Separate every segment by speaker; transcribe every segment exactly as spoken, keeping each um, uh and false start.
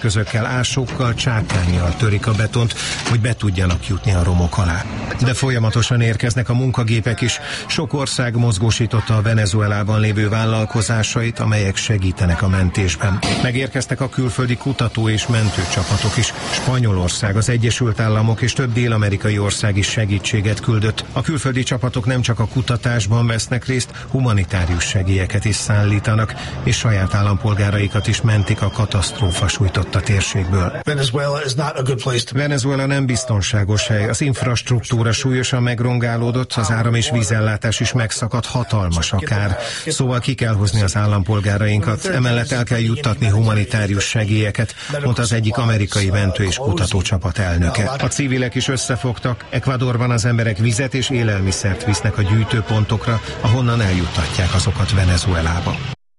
Speaker 1: közökkel, ásókkal, csákánnyal törik a betont, hogy be tudjanak jutni a romok alá. De folyamatosan érkeznek a munkagépek is. Sok ország mozgósította a Venezuelában lévő vállalkozásait, amelyek segítenek a mentésben. Megérkeztek a külföldi kutató és mentőcsapatok is. Spanyolország, az Egyesült Államok és több dél-amerikai ország is segítséget küldött. A külföldi csapatok nem csak a kutatásban vesznek részt, humanitárius segélyeket is szállítanak, és saját állampolgáraikat is mentik a katasztrófa sújtott a térségből. Venezuela nem biztonságos hely, az infrastruktúra súlyosan megrongálódott, az áram és vízellátás is megszakadt, hatalmas a kár. Szóval ki kell hozni az állampolgárainkat, emellett el kell juttatni humanitárius segélyeket, mondta az egyik amerikai mentő és kutatócsapat elnöke. A civilek is összefogtak, Ecuadorban az emberek vizet és élelmiszert visznek a gyűjtőpontokra, ahonnan eljuttatják azokat Venezuelába.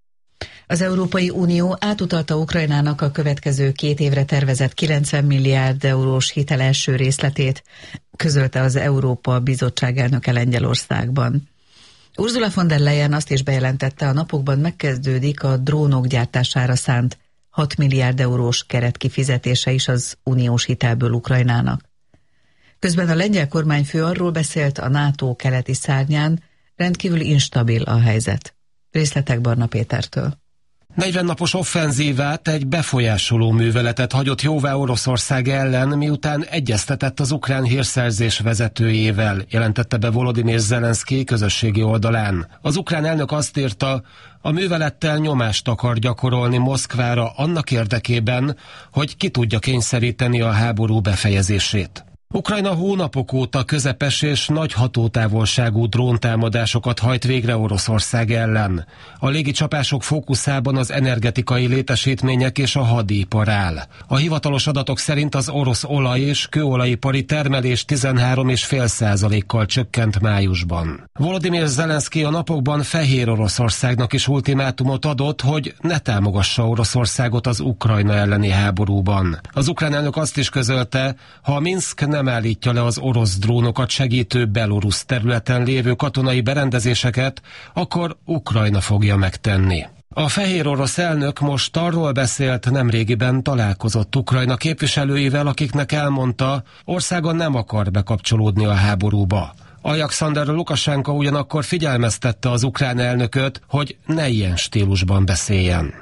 Speaker 2: Az Európai Unió átutalta Ukrajnának a következő két évre tervezett kilencven milliárd eurós hitel első részletét, közölte az Európa Bizottság elnöke Lengyelországban. Ursula von der Leyen azt is bejelentette, a napokban megkezdődik a drónok gyártására szánt hat milliárd eurós keretkifizetése is az uniós hitelből Ukrajnának. Közben a lengyel kormányfő arról beszélt, a NATO keleti szárnyán rendkívül instabil a helyzet. Részletek Barna Pétertől.
Speaker 3: negyven napos offenzívát, egy befolyásoló műveletet hagyott jóvá Oroszország ellen, miután egyeztetett az ukrán hírszerzés vezetőjével, jelentette be Volodymyr Zelenszky közösségi oldalán. Az ukrán elnök azt írta, a művelettel nyomást akar gyakorolni Moszkvára annak érdekében, hogy ki tudja kényszeríteni a háború befejezését. Ukrajna hónapok óta közepes és nagy hatótávolságú dróntámadásokat hajt végre Oroszország ellen. A légicsapások fókuszában az energetikai létesítmények és a hadipar áll. A hivatalos adatok szerint az orosz olaj- és kőolajipari termelés tizenhárom egész öt százalékkal csökkent májusban. Volodymyr Zelenszky a napokban Fehér Oroszországnak is ultimátumot adott, hogy ne támogassa Oroszországot az Ukrajna elleni háborúban. Az ukrán elnök azt is közölte, ha Minszk nem nem állítja le az orosz drónokat segítő belorusz területen lévő katonai berendezéseket, akkor Ukrajna fogja megtenni. A fehér orosz elnök most arról beszélt, nemrégiben találkozott Ukrajna képviselőivel, akiknek elmondta, országa nem akar bekapcsolódni a háborúba. Alexander Lukasenko ugyanakkor figyelmeztette az ukrán elnököt, hogy ne ilyen stílusban beszéljen.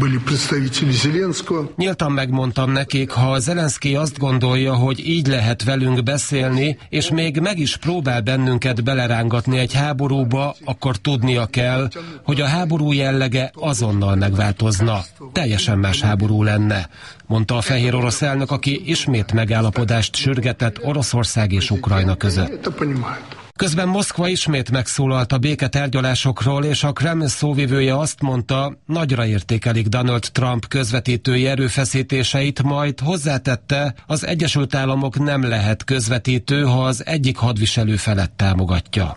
Speaker 3: Nyíltan megmondtam nekik, ha Zelenszky azt gondolja, hogy így lehet velünk beszélni, és még meg is próbál bennünket belerángatni egy háborúba, akkor tudnia kell, hogy a háború jellege azonnal megváltozna. Teljesen más háború lenne, mondta a fehér orosz elnök, aki ismét megállapodást sürgetett Oroszország és Ukrajna között. Közben Moszkva ismét megszólalt a béketárgyalásokról, és a Kreml szóvivője azt mondta, nagyra értékelik Donald Trump közvetítői erőfeszítéseit, majd hozzátette, az Egyesült Államok nem lehet közvetítő, ha az egyik hadviselő felett támogatja.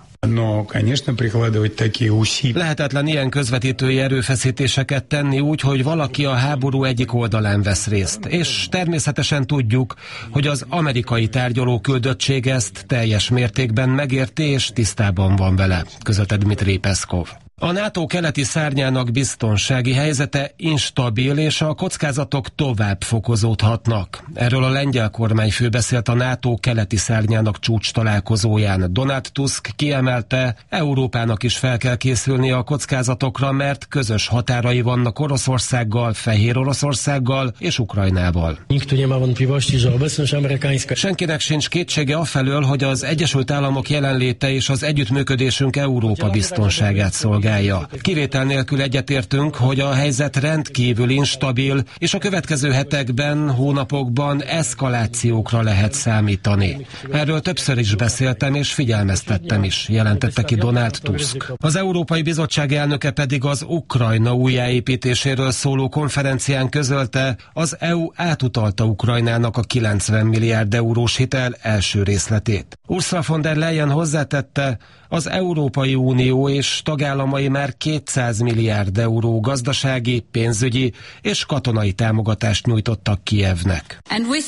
Speaker 3: Lehetetlen ilyen közvetítői erőfeszítéseket tenni úgy, hogy valaki a háború egyik oldalán vesz részt. És természetesen tudjuk, hogy az amerikai tárgyaló küldöttség ezt teljes mértékben megérti és tisztában van vele, közölte Dmitry Peszkov. A NATO keleti szárnyának biztonsági helyzete instabil, és a kockázatok tovább fokozódhatnak. Erről a lengyel kormányfő beszélt a NATO keleti szárnyának csúcs találkozóján. Donald Tusk kiemelte, Európának is fel kell készülni a kockázatokra, mert közös határai vannak Oroszországgal, Fehér Oroszországgal és Ukrajnával. Senkinek sincs kétsége afelől, hogy az Egyesült Államok jelenléte és az együttműködésünk Európa biztonságát szolgálja. Kivétel nélkül egyetértünk, hogy a helyzet rendkívül instabil, és a következő hetekben, hónapokban eszkalációkra lehet számítani. Erről többször is beszéltem és figyelmeztettem is, jelentette ki Donald Tusk. Az Európai Bizottság elnöke pedig az Ukrajna újjáépítéséről szóló konferencián közölte, az é u átutalta Ukrajnának a kilencven milliárd eurós hitel első részletét. Ursula von der Leyen hozzátette, Az Európai Unió és tagállamai már kétszáz milliárd euró gazdasági, pénzügyi és katonai támogatást nyújtottak Kijevnek.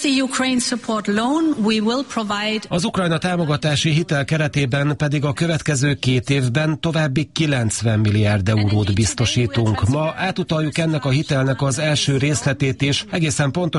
Speaker 3: Az Ukrajna támogatási hitel keretében pedig a következő két évben további kilencven milliárd eurót biztosítunk. Ma átutaljuk ennek a hitelnek az első részletét is, egészen pontosan